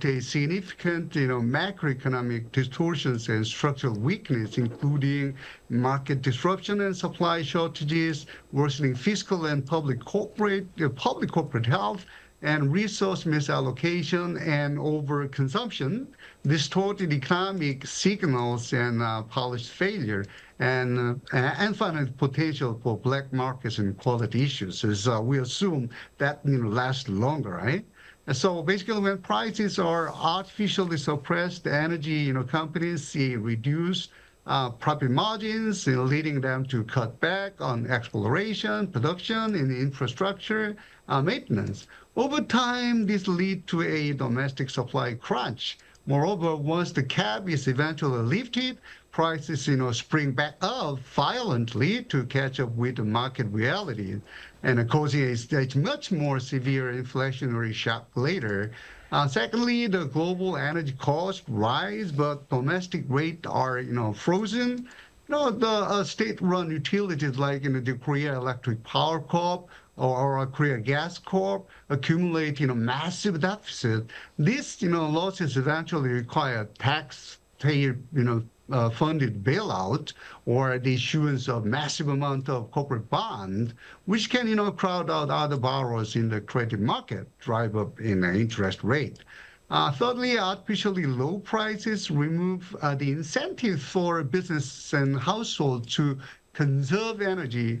facilitate significant, macroeconomic distortions and structural weakness, including market disruption and supply shortages, worsening fiscal and public corporate health, and resource misallocation and overconsumption, distorted economic signals and policy failure, and infinite potential for black markets and quality issues. As we assume that lasts longer, right? And so basically, when prices are artificially suppressed, the energy companies see reduced profit margins, leading them to cut back on exploration, production, and infrastructure maintenance. Over time, this leads to a domestic supply crunch. Moreover, once the cap is eventually lifted, prices spring back up violently to catch up with the market reality, and causing a much more severe inflationary shock later. Secondly, the global energy costs rise, but domestic rates are frozen. The state-run utilities like the Korea Electric Power Corp or Korea Gas Corp accumulate massive deficit. These losses eventually require taxpayer funded bailout or the issuance of massive amount of corporate bonds, which can crowd out other borrowers in the credit market, drive up in the interest rate. Thirdly, artificially low prices remove the incentive for business and households to conserve energy,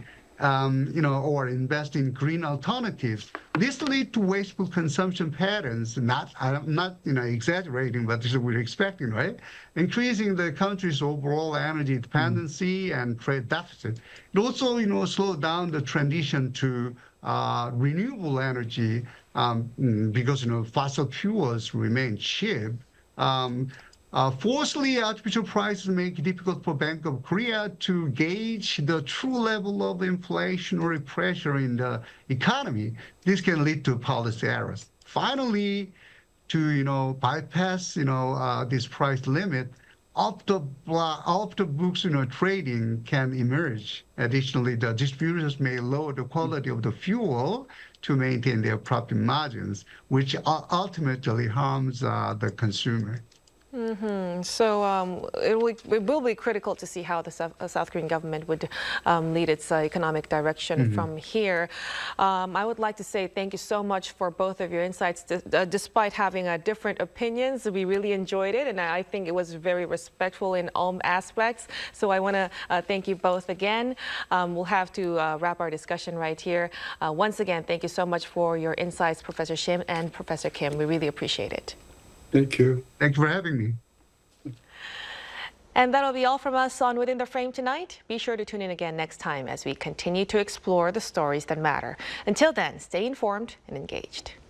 or invest in green alternatives. This leads to wasteful consumption patterns. I'm not exaggerating, but this is what we're expecting, right? Increasing the country's overall energy dependency and trade deficit. It also slowed down the transition to renewable energy because fossil fuels remain cheap. Fourthly, artificial prices make it difficult for Bank of Korea to gauge the true level of inflationary pressure in the economy. This can lead to policy errors. Finally, to bypass this price limit, off the books trading can emerge. Additionally, the distributors may lower the quality of the fuel to maintain their profit margins, which ultimately harms the consumer. So it will be critical to see how the South Korean government would lead its economic direction from here. I would like to say thank you so much for both of your insights. Despite having different opinions, we really enjoyed it, and I think it was very respectful in all aspects. So I want to thank you both again. We'll have to wrap our discussion right here. Once again, thank you so much for your insights, Professor Shim and Professor Kim. We really appreciate it. Thank you. Thanks for having me. And that'll be all from us on Within the Frame tonight. Be sure to tune in again next time as we continue to explore the stories that matter. Until then, stay informed and engaged.